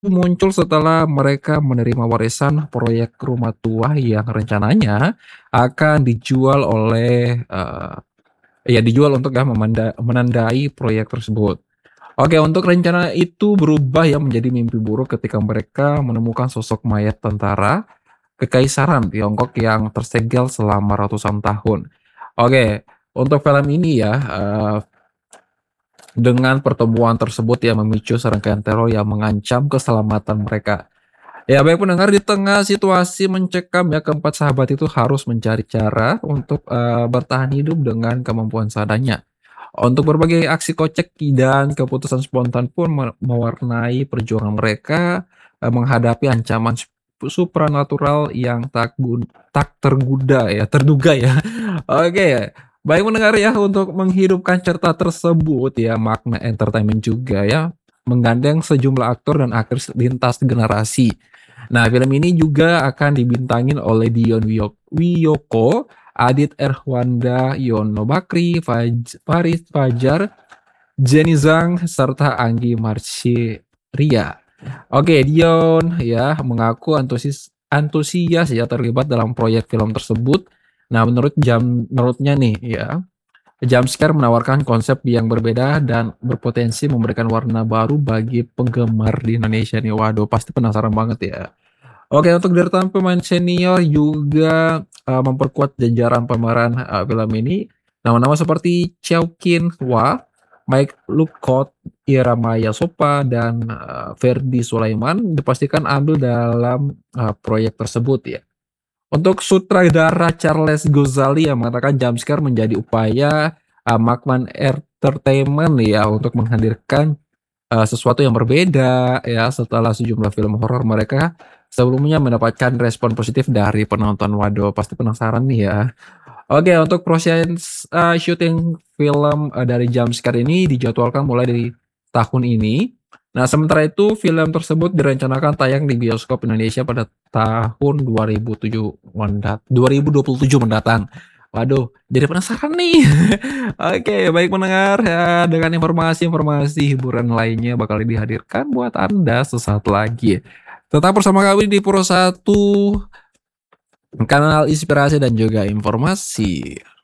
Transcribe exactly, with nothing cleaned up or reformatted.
Muncul setelah mereka menerima warisan proyek rumah tua yang rencananya akan dijual oleh, eee, ya dijual untuk ya memanda menandai proyek tersebut. Oke, untuk rencana itu berubah ya menjadi mimpi buruk ketika mereka menemukan sosok mayat tentara kekaisaran Tiongkok yang tersegel selama ratusan tahun. Oke, untuk film ini ya, eee, dengan pertemuan tersebut yang memicu serangkaian teror yang mengancam keselamatan mereka. Ya, baik pendengar, di tengah situasi mencekam ya, keempat sahabat itu harus mencari cara untuk, eee, bertahan hidup dengan kemampuan seadanya. Untuk berbagai aksi kocak dan keputusan spontan pun me mewarnai perjuangan mereka, eee, menghadapi ancaman sup supranatural yang tak gun tak terguda ya terduga ya. Oke, baik pendengar ya, untuk menghidupkan cerita tersebut ya, makna entertainment juga ya, menggandeng sejumlah aktor dan aktris lintas generasi. Nah, film ini juga akan dibintangin oleh Dion Wiyok Wiyoko, Adit Erwanda, Yono Bakri, Faj Farid Fajar, Jenny Zhang, serta Anggi Marsiria. Oke, Dion ya mengaku antusis antusias ya terlibat dalam proyek film tersebut. Nah, menurut jam menurutnya nih ya, Jumpscare menawarkan konsep yang berbeda dan berpotensi memberikan warna baru bagi penggemar di Indonesia nih. Waduh, pasti penasaran banget ya. Oke, untuk deretan pemain senior juga, eee, memperkuat jajaran pemeran, eee, film ini. Nama-nama seperti Chow Kin Hwa, Mike Luckott, Ira Maya Sopha, dan, eee, Ferdy Sulaiman dipastikan ambil dalam, eee, proyek tersebut ya. Untuk sutradara Charles Ghazali yang mengatakan jumpscare menjadi upaya, eee, Markman Entertainment ya untuk menghadirkan Eee, sesuatu yang berbeda ya setelah sejumlah film horor mereka sebelumnya mendapatkan respon positif dari penonton. Waduh, pasti penasaran nih ya. Oke, untuk proses, eee, syuting film, eee, dari Jumpscare ini dijadwalkan mulai dari tahun ini. Nah, sementara itu film tersebut direncanakan tayang di bioskop Indonesia pada tahun dua ribu tujuh mendat dua ribu dua puluh tujuh mendatang. Waduh, jadi penasaran nih. Oke, baik pendengar, ya dengan informasi-informasi hiburan lainnya bakal dihadirkan buat Anda sesaat lagi. Tetap bersama kami di Puro satu, kanal inspirasi dan juga informasi.